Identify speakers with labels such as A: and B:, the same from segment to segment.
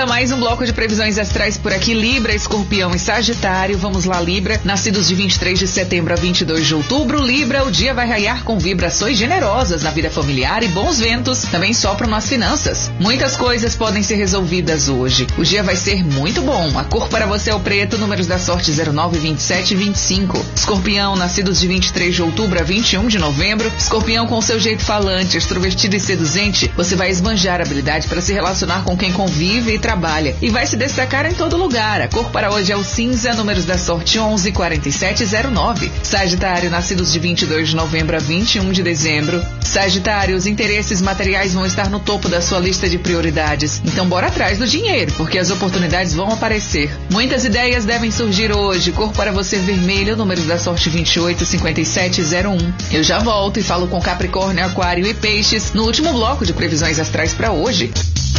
A: volta mais um bloco de previsões astrais por aqui. Libra, Escorpião e Sagitário. Vamos lá, Libra. Nascidos de 23 de setembro a 22 de outubro. Libra, o dia vai raiar com vibrações generosas na vida familiar e bons ventos também sopram nas finanças. Muitas coisas podem ser resolvidas hoje. O dia vai ser muito bom. A cor para você é o preto, números da sorte 09, 27 e 25. Escorpião, nascidos de 23 de outubro a 21 de novembro. Escorpião, com seu jeito falante, extrovertido e seduzente, você vai esbanjar a habilidade para se relacionar com quem convive e trabalha e vai se destacar em todo lugar. A cor para hoje é o cinza, números da sorte 11, 47 e 09. Sagitário, nascidos de 22 de novembro a 21 de dezembro. Sagitário, os interesses materiais vão estar no topo da sua lista de prioridades. Então bora atrás do dinheiro, porque as oportunidades vão aparecer. Muitas ideias devem surgir hoje. Cor para você vermelho, números da sorte 28, 57 e 01. Eu já volto e falo com Capricórnio, Aquário e Peixes no último bloco de previsões astrais para hoje.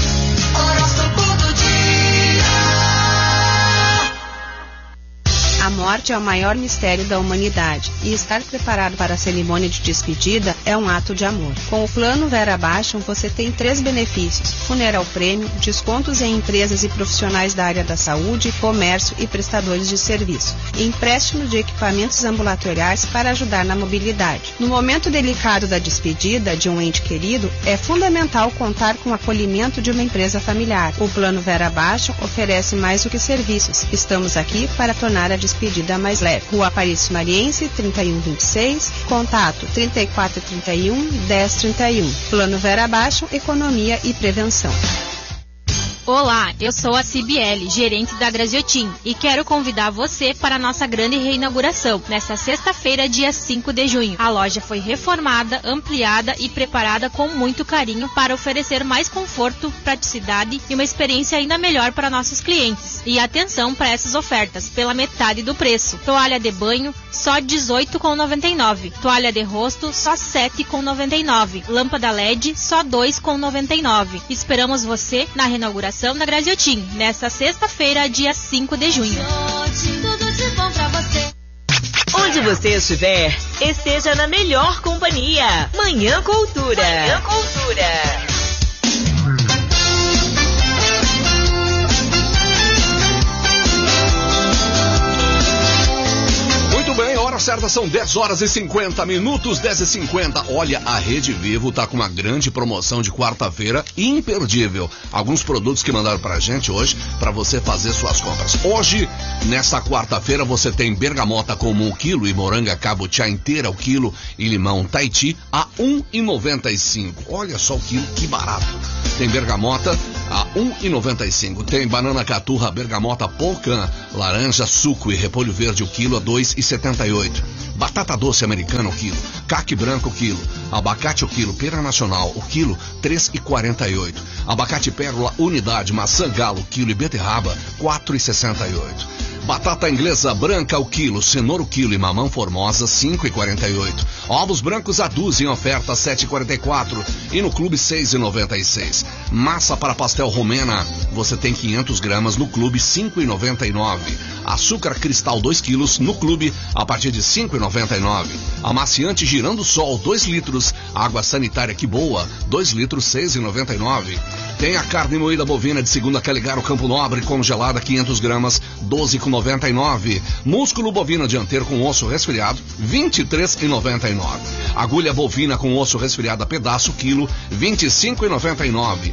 B: A morte é o maior mistério da humanidade e estar preparado para a cerimônia de despedida é um ato de amor. Com o plano Vera Baixa, você tem 3 benefícios: funeral prêmio, descontos em empresas e profissionais da área da saúde, comércio e prestadores de serviço, e empréstimo de equipamentos ambulatoriais para ajudar na mobilidade. No momento delicado da despedida de um ente querido, é fundamental contar com o acolhimento de uma empresa familiar. O plano Vera Baixa oferece mais do que serviços. Estamos aqui para tornar a despedida mais leve. Rua Aparício Mariense, 3126, contato 3431 1031. Plano Vera Baixa, Economia e Prevenção.
C: Olá, eu sou a Cibiele, gerente da Graziotin, e quero convidar você para a nossa grande reinauguração, nesta sexta-feira, dia 5 de junho. A loja foi reformada, ampliada e preparada com muito carinho para oferecer mais conforto, praticidade e uma experiência ainda melhor para nossos clientes. E atenção para essas ofertas, pela metade do preço. Toalha de banho, só R$ 18,99. Toalha de rosto, só R$ 7,99. Lâmpada LED, só R$ 2,99. Esperamos você na reinauguração da Graziotin, nesta sexta-feira, dia 5 de junho.
D: Tudo de bom pra você.
E: Onde você estiver, esteja na melhor companhia. Manhã Cultura. Manhã Cultura.
F: Muito bem, hora certa são 10 horas e 50 minutos, 10h50. Olha, a Rede Vivo tá com uma grande promoção de quarta-feira imperdível. Alguns produtos que mandaram pra gente hoje, pra você fazer suas compras. Hoje, nessa quarta-feira, você tem bergamota comum o quilo e moranga cabotiá inteira o quilo e limão Tahiti a R$ 1,95. Olha só o quilo, que barato. Tem bergamota a R$ 1,95. Tem banana caturra, bergamota polcã, laranja, suco e repolho verde o quilo a R$ 2,78. Batata doce americana o quilo, caque branco o quilo, abacate o quilo, pera nacional o quilo R$ 3,48. Abacate pérola unidade, maçã galo o quilo e beterraba R$ 4,68. Batata inglesa branca o quilo, cenoura o quilo e mamão formosa R$ 5,48. Ovos brancos a dúzia em oferta R$ 7,44 e no clube R$ 6,96. Massa para pastel romena, você tem 500 gramas no clube R$ 5,99. Açúcar cristal 2 quilos no clube a partir de R$ 5,99. Amaciante girando sol 2 litros. Água sanitária que boa 2 litros R$ 6,99. Tem a carne moída bovina de segunda Caligaro Campo Nobre congelada 500 gramas R$ 12,99. Músculo bovino dianteiro com osso resfriado R$ 23,99. Agulha bovina com osso resfriado a pedaço quilo R$ 25,99.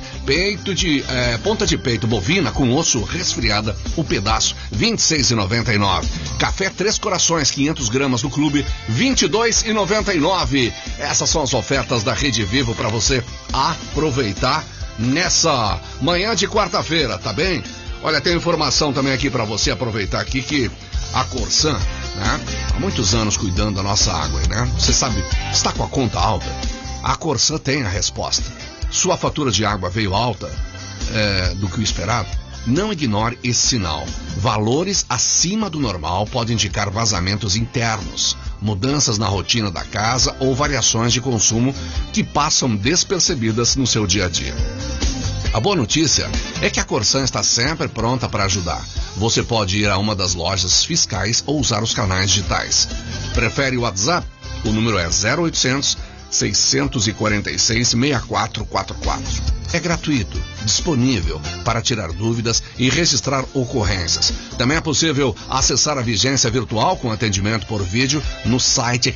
F: Ponta de peito bovina com osso resfriada o pedaço R$ 26,99. Café Três Corações 500 gramas no clube R$ 22,99. Essas são as ofertas da Rede Vivo para você aproveitar nessa manhã de quarta-feira, tá bem? Olha, tem informação também aqui para você aproveitar aqui que a Corsan, né, há muitos anos cuidando da nossa água, né? Você sabe, está com a conta alta? A Corsan tem a resposta. Sua fatura de água veio alta do que o esperado? Não ignore esse sinal. Valores acima do normal podem indicar vazamentos internos, mudanças na rotina da casa ou variações de consumo que passam despercebidas no seu dia a dia. A boa notícia é que a Corsan está sempre pronta para ajudar. Você pode ir a uma das lojas fiscais ou usar os canais digitais. Prefere o WhatsApp? O número é 0800 646-6444. É gratuito, disponível para tirar dúvidas e registrar ocorrências. Também é possível acessar a vigência virtual com atendimento por vídeo no site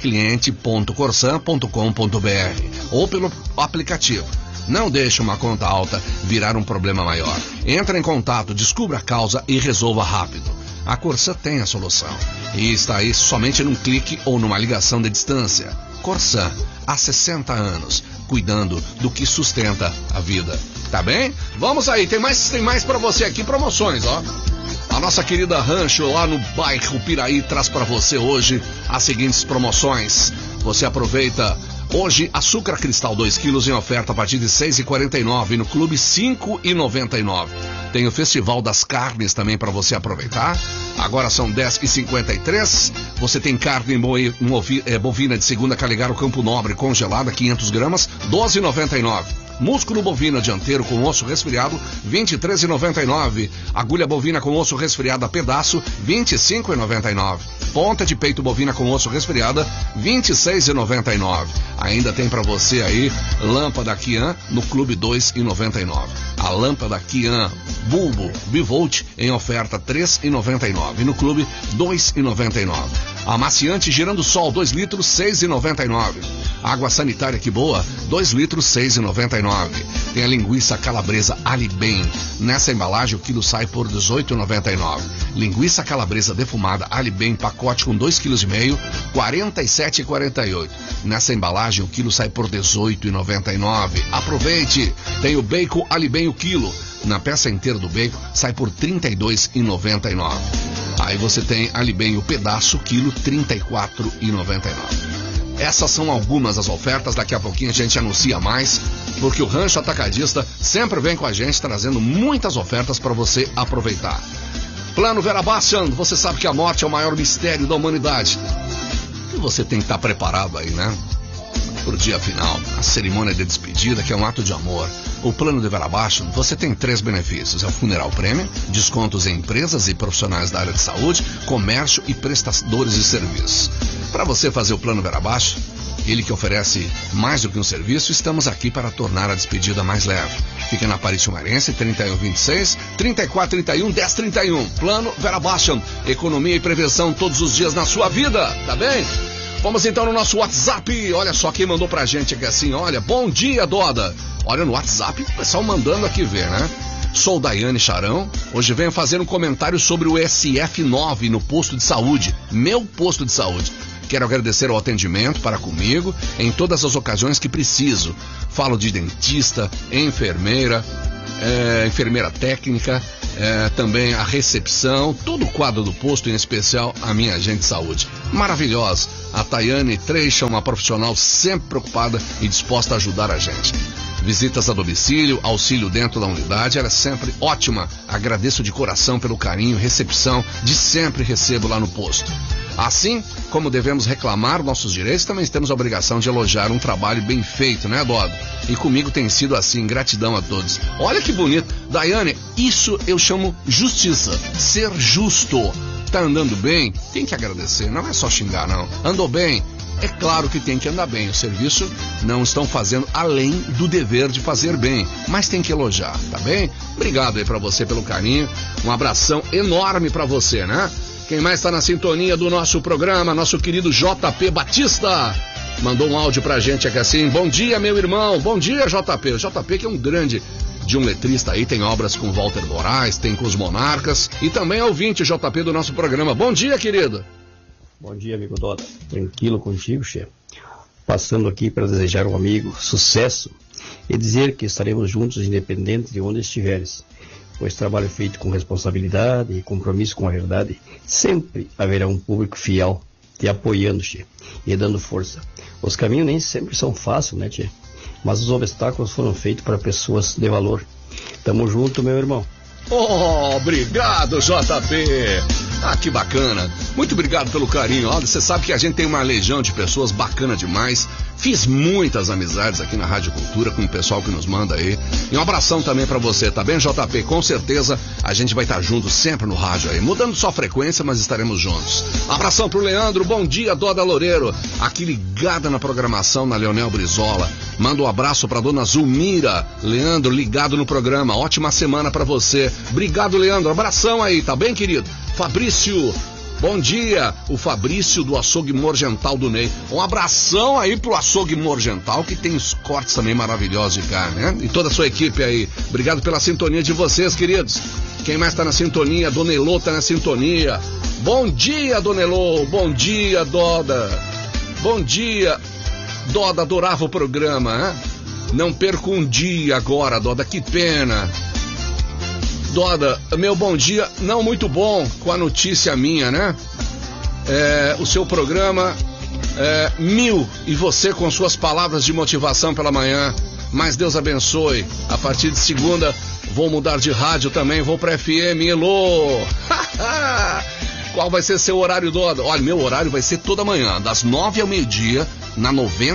F: cliente.corsan.com.br ou pelo aplicativo. Não deixe uma conta alta virar um problema maior. Entre em contato, descubra a causa e resolva rápido. A Corsan tem a solução e está aí somente num clique ou numa ligação de distância. Corsan, há 60 anos, cuidando do que sustenta a vida. Tá bem? Vamos aí, tem mais para você aqui, promoções, ó. A nossa querida Rancho lá no bairro Piraí traz para você hoje as seguintes promoções. Você aproveita hoje açúcar cristal 2 quilos em oferta a partir de R$ 6,49 e no clube R$ 5,99. Tem o Festival das Carnes também para você aproveitar. Agora são 10h53. Você tem carne bovina de segunda Caligaro Campo Nobre congelada 500 gramas, R$ 12,99. Músculo bovino dianteiro com osso resfriado, R$ 23,99. Agulha bovina com osso resfriado a pedaço, R$ 25,99. Ponta de peito bovina com osso resfriada, R$ 26,99. Ainda tem para você aí lâmpada Kian no clube R$ 2,99. A lâmpada Kian Bulbo Bivolt em oferta R$ 3,99. No clube R$ 2,99. Amaciante Girando Sol 2 litros R$ 6,99. Água sanitária Que Boa 2 litros R$ 6,99. Tem a linguiça calabresa Alibem. Nessa embalagem o quilo sai por R$ 18,99. Linguiça calabresa defumada Alibem pacote com 2,5 kg, R$ 47,48. Nessa embalagem o quilo sai por R$ 18,99. Aproveite! Tem o bacon Alibem o quilo. Na peça inteira do bacon sai por R$ 32,99. Aí você tem Alibem o pedaço quilo R$ 34,99. Essas são algumas das ofertas, daqui a pouquinho a gente anuncia mais, porque o Rancho Atacadista sempre vem com a gente trazendo muitas ofertas para você aproveitar. Plano Vera Bastian, você sabe que a morte é o maior mistério da humanidade. E você tem que estar preparado aí, né? Pro dia final, a cerimônia de despedida, que é um ato de amor. O Plano de Vera Bastian, você tem 3 benefícios: é o funeral premium, descontos em empresas e profissionais da área de saúde, comércio e prestadores de serviços. Para você fazer o Plano Vera Bastian, ele que oferece mais do que um serviço, estamos aqui para tornar a despedida mais leve. Fica na Paris Chumarense, 3126, 3431, 1031. Plano Vera Bastian, economia e prevenção todos os dias na sua vida, tá bem? Vamos então no nosso WhatsApp. Olha só quem mandou pra gente aqui assim, olha, bom dia, Doda. Olha no WhatsApp, o pessoal mandando aqui ver, né? Sou Daiane Charão, hoje venho fazer um comentário sobre o SF9 no posto de saúde, meu posto de saúde. Quero agradecer ao atendimento para comigo em todas as ocasiões que preciso. Falo de dentista, enfermeira, enfermeira técnica, também a recepção, todo o quadro do posto, em especial a minha agente de saúde. Maravilhosa. A Tayane Treixa, uma profissional sempre preocupada e disposta a ajudar a gente. Visitas a domicílio, auxílio dentro da unidade, ela é sempre ótima. Agradeço de coração pelo carinho, recepção, de sempre recebo lá no posto. Assim como devemos reclamar nossos direitos, também temos a obrigação de elogiar um trabalho bem feito, né, Dodo? E comigo tem sido assim, gratidão a todos. Olha que bonito. Daiane, isso eu chamo justiça, ser justo. Tá andando bem? Tem que agradecer, não é só xingar, não. Andou bem? É claro que tem que andar bem. O serviço não estão fazendo além do dever de fazer bem, mas tem que elogiar, tá bem? Obrigado aí pra você pelo carinho. Um abração enorme pra você, né? Quem mais tá na sintonia do nosso programa? Nosso querido JP Batista. Mandou um áudio pra gente aqui assim. Bom dia, meu irmão. Bom dia, JP. O JP que é um grande de um letrista aí, tem obras com Walter Moraes, tem com os Monarcas e também é ouvinte JP do nosso programa. Bom dia, querido.
G: Bom dia, amigo Dota. Tranquilo contigo, chefe. Passando aqui para desejar ao amigo sucesso e dizer que estaremos juntos independente de onde estiveres, pois trabalho feito com responsabilidade e compromisso com a verdade, sempre haverá um público fiel te apoiando, chefe, e dando força. Os caminhos nem sempre são fáceis, né, tchê? Mas os obstáculos foram feitos para pessoas de valor. Tamo junto, meu irmão.
F: Oh, obrigado, JP. Ah, que bacana. Muito obrigado pelo carinho. Olha, você sabe que a gente tem uma legião de pessoas bacana demais, Fiz muitas amizades aqui na Rádio Cultura com o pessoal que nos manda aí. E um abração também pra você, tá bem, JP? Com certeza a gente vai estar junto sempre no rádio aí, mudando só a frequência, mas estaremos juntos. Abração pro Leandro, bom dia, Doda Loureiro, aqui ligada na programação na Leonel Brizola. Manda um abraço pra dona Zulmira. Leandro, ligado no programa, ótima semana pra você. Obrigado, Leandro, abração aí, tá bem, querido? Fabrício, bom dia, o Fabrício do Açougue Morgental do Ney. Um abração aí pro Açougue Morgental, que tem os cortes também maravilhosos de carne, né? E toda a sua equipe aí. Obrigado pela sintonia de vocês, queridos. Quem mais tá na sintonia? Dona Elô tá na sintonia. Bom dia, Dona Elô. Bom dia, Doda. Bom dia. Doda, adorava o programa, né? Não perco um dia agora, Doda, que pena. Doda, meu bom dia, não muito bom com a notícia minha, né? O seu programa, 1000, e você com suas palavras de motivação pela manhã, mas Deus abençoe. A partir de segunda, vou mudar de rádio também, vou pra FM, Elô. Qual vai ser seu horário, Doda? Olha, meu horário vai ser toda manhã, das 9 ao meio-dia, na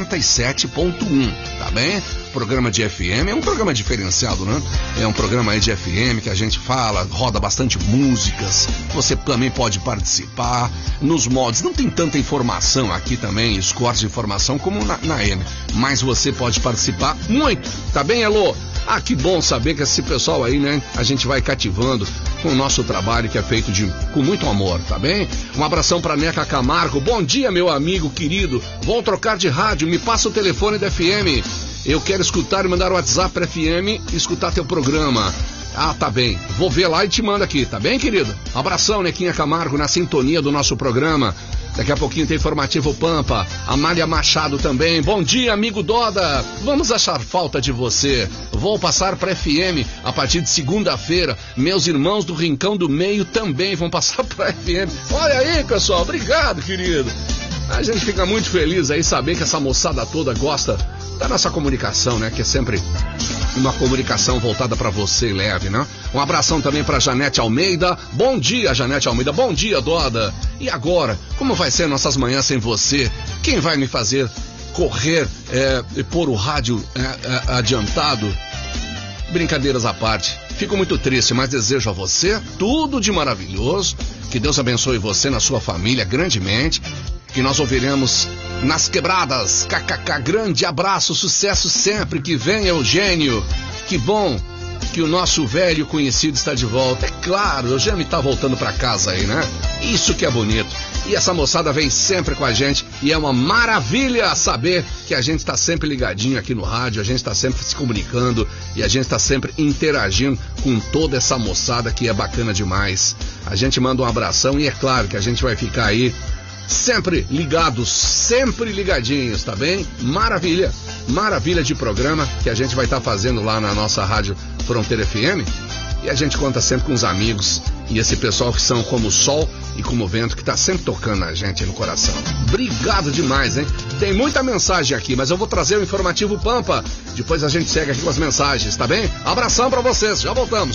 F: 97.1, tá bem? Programa de FM, é um programa diferenciado, né? É um programa aí de FM que a gente fala, roda bastante músicas, você também pode participar nos mods, não tem tanta informação aqui também, os cortes de informação como na M, mas você pode participar muito, tá bem, Elô? Ah, que bom saber que esse pessoal aí, né, a gente vai cativando com o nosso trabalho que é feito com muito amor, tá bem? Um abração pra Neca Camargo, bom dia, meu amigo querido, vou trocar de rádio, me passa o telefone da FM, eu quero escutar e mandar o WhatsApp pra FM e escutar teu programa. Ah, tá bem, vou ver lá e te mando aqui, tá bem, querido? Abração, Nequinha Camargo, na sintonia do nosso programa. Daqui a pouquinho tem Informativo Pampa, Amália Machado também. Bom dia, amigo Doda, vamos achar falta de você. Vou passar pra FM a partir de segunda-feira. Meus irmãos do Rincão do Meio também vão passar pra FM. Olha aí, pessoal, obrigado, querido. A gente fica muito feliz aí saber que essa moçada toda gosta da nossa comunicação, né? Que é sempre uma comunicação voltada para você, leve, né? Um abração também para Janete Almeida. Bom dia, Janete Almeida. Bom dia, Doda. E agora, como vai ser nossas manhãs sem você? Quem vai me fazer correr e pôr o rádio adiantado? Brincadeiras à parte. Fico muito triste, mas desejo a você tudo de maravilhoso. Que Deus abençoe você na sua família grandemente. Que nós ouviremos nas quebradas. KKK, grande abraço, sucesso sempre. Que venha Eugênio. Que bom que o nosso velho conhecido está de volta. É claro, o Eugênio está voltando para casa aí, né? Isso que é bonito. E essa moçada vem sempre com a gente e é uma maravilha saber que a gente está sempre ligadinho aqui no rádio, a gente está sempre se comunicando e a gente está sempre interagindo com toda essa moçada que é bacana demais. A gente manda um abração e é claro que a gente vai ficar aí sempre ligados, sempre ligadinhos, tá bem? Maravilha, maravilha de programa que a gente vai estar fazendo lá na nossa Rádio Fronteira FM. E a gente conta sempre com os amigos e esse pessoal que são como o sol e como o vento que tá sempre tocando a gente no coração. Obrigado demais, hein? Tem muita mensagem aqui, mas eu vou trazer o Informativo Pampa. Depois a gente segue aqui com as mensagens, tá bem? Abração pra vocês, já voltamos.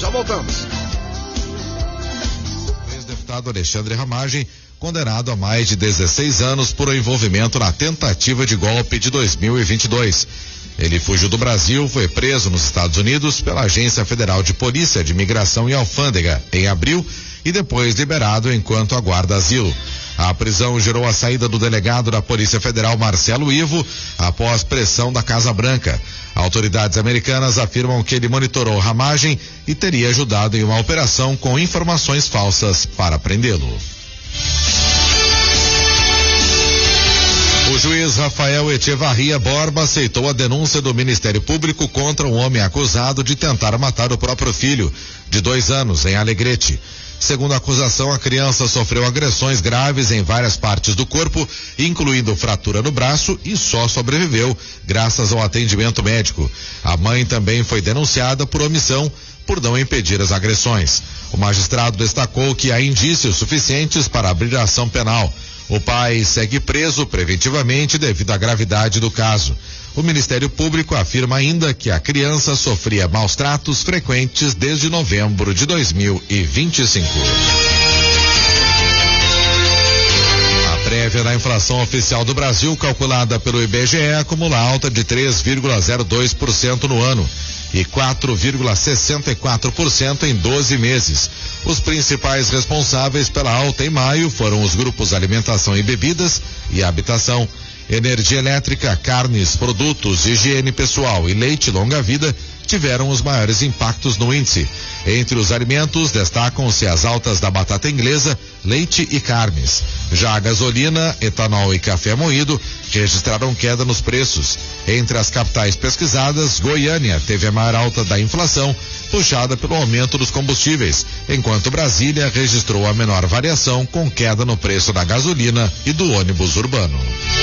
H: Ex-deputado Alexandre Ramagem, condenado a mais de 16 anos por envolvimento na tentativa de golpe de 2022. Ele fugiu do Brasil, foi preso nos Estados Unidos pela Agência Federal de Polícia de Imigração e Alfândega em abril e depois liberado enquanto aguarda asilo. A prisão gerou a saída do delegado da Polícia Federal, Marcelo Ivo, após pressão da Casa Branca. Autoridades americanas afirmam que ele monitorou Ramagem e teria ajudado em uma operação com informações falsas para prendê-lo. O juiz Rafael Echevarria Borba aceitou a denúncia do Ministério Público contra um homem acusado de tentar matar o próprio filho, de 2 anos, em Alegrete. Segundo a acusação, a criança sofreu agressões graves em várias partes do corpo, incluindo fratura no braço, e só sobreviveu graças ao atendimento médico. A mãe também foi denunciada por omissão, por não impedir as agressões. O magistrado destacou que há indícios suficientes para abrir a ação penal. O pai segue preso preventivamente devido à gravidade do caso. O Ministério Público afirma ainda que a criança sofria maus tratos frequentes desde novembro de 2025. A prévia da inflação oficial do Brasil, calculada pelo IBGE, acumula alta de 3,02% no ano e 4,64% em 12 meses. Os principais responsáveis pela alta em maio foram os grupos alimentação e bebidas e habitação, energia elétrica, carnes, produtos, higiene pessoal e leite longa-vida tiveram os maiores impactos no índice. Entre os alimentos, destacam-se as altas da batata inglesa, leite e carnes. Já a gasolina, etanol e café moído registraram queda nos preços. Entre as capitais pesquisadas, Goiânia teve a maior alta da inflação, puxada pelo aumento dos combustíveis, enquanto Brasília registrou a menor variação, com queda no preço da gasolina e do ônibus urbano.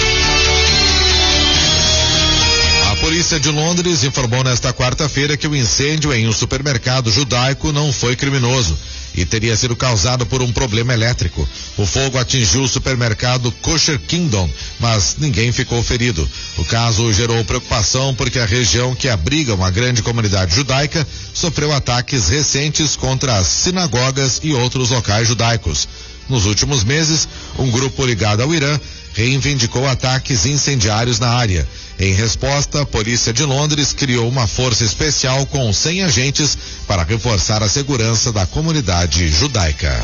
H: A polícia de Londres informou nesta quarta-feira que o incêndio em um supermercado judaico não foi criminoso e teria sido causado por um problema elétrico. O fogo atingiu o supermercado Kosher Kingdom, mas ninguém ficou ferido. O caso gerou preocupação porque a região, que abriga uma grande comunidade judaica, sofreu ataques recentes contra as sinagogas e outros locais judaicos. Nos últimos meses, um grupo ligado ao Irã reivindicou ataques incendiários na área. Em resposta, a polícia de Londres criou uma força especial com 100 agentes para reforçar a segurança da comunidade judaica.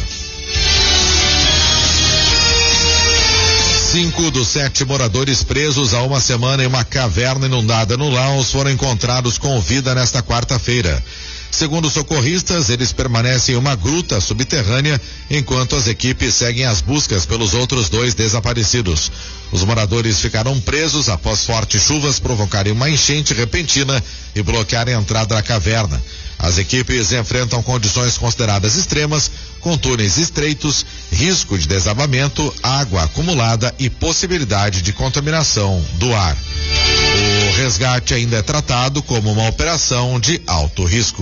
H: 5 dos 7 moradores presos há uma semana em uma caverna inundada no Laos foram encontrados com vida nesta quarta-feira. Segundo socorristas, eles permanecem em uma gruta subterrânea enquanto as equipes seguem as buscas pelos outros 2 desaparecidos. Os moradores ficaram presos após fortes chuvas provocarem uma enchente repentina e bloquearem a entrada da caverna. As equipes enfrentam condições consideradas extremas, com túneis estreitos, risco de desabamento, água acumulada e possibilidade de contaminação do ar. O resgate ainda é tratado como uma operação de alto risco.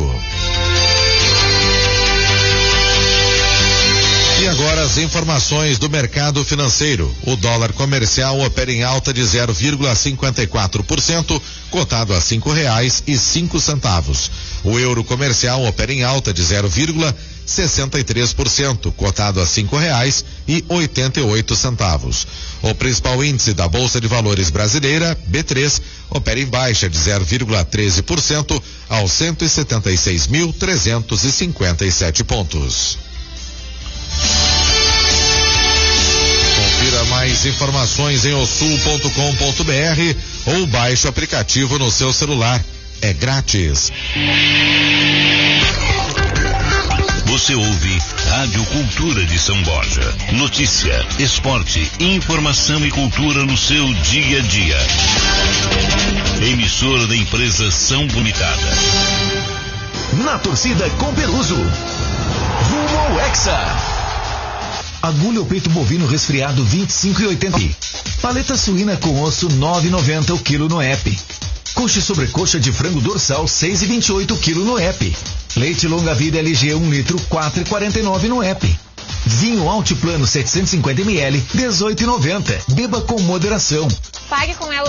H: E agora as informações do mercado financeiro. O dólar comercial opera em alta de 0,54%, cotado a R$5,05. O euro comercial opera em alta de 0,63%, cotado a R$5,88. O principal índice da Bolsa de Valores brasileira, B3, opera em baixa de 0,13% aos 176.357 pontos. Confira mais informações em osul.com.br ou baixe o aplicativo no seu celular. É grátis.
I: Você ouve Rádio Cultura de São Borja. Notícia, esporte, informação e cultura no seu dia a dia. Emissora da empresa São Limitada.
J: Na torcida com Peluso. Rumo ao Hexa. Agulha ou peito bovino resfriado 25,80. Paleta suína com osso 9,90 o quilo no app. Coxa e sobrecoxa de frango dorsal 6,28 o quilo no app. Leite longa vida LG 1 litro 4,49 no app. Vinho Altiplano 750 ml 18,90. Beba com moderação.
K: Pague com ela.